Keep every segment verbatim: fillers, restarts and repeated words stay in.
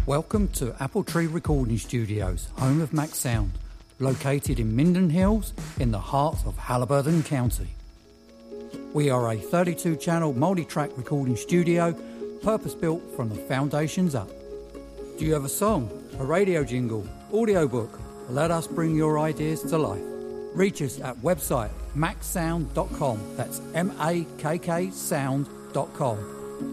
Welcome to Apple Tree Recording Studios, home of Max Sound, located in Minden Hills in the heart of Haliburton County. We are a thirty-two channel multi-track recording studio, purpose-built from the foundations up. Do you have a song, a radio jingle, audiobook? Let us bring your ideas to life. Reach us at website max sound dot com. That's M A K K sound dot com.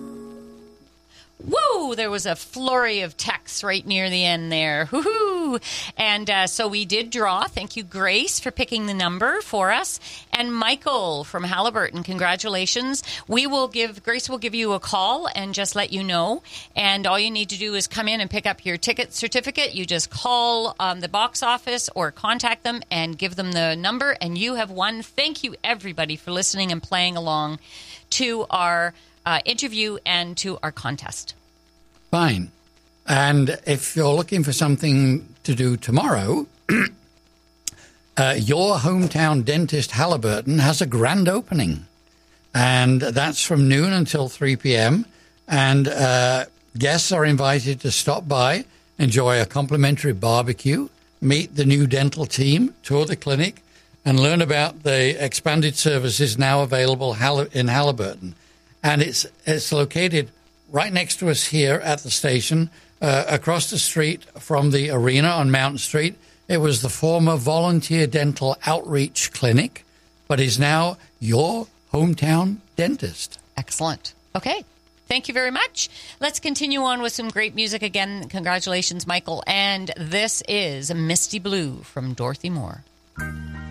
Woo! There was a flurry of texts right near the end there. Woohoo! And uh, so we did draw. Thank you, Grace, for picking the number for us. And Michael from Haliburton, congratulations. We will give, Grace will give you a call and just let you know. And all you need to do is come in and pick up your ticket certificate. You just call um, the box office or contact them and give them the number, and you have won. Thank you, everybody, for listening and playing along to our Uh, interview and to our contest. Fine. And if you're looking for something to do tomorrow, uh, your hometown dentist Haliburton has a grand opening. And that's from noon until three p.m. And uh, guests are invited to stop by, enjoy a complimentary barbecue, meet the new dental team, tour the clinic, and learn about the expanded services now available in Haliburton. And it's it's located right next to us here at the station, uh, across the street from the arena on Mountain Street. It was the former Volunteer Dental Outreach Clinic, but is now your hometown dentist. Excellent. Okay. Thank you very much. Let's continue on with some great music again. Congratulations, Michael. And this is Misty Blue from Dorothy Moore.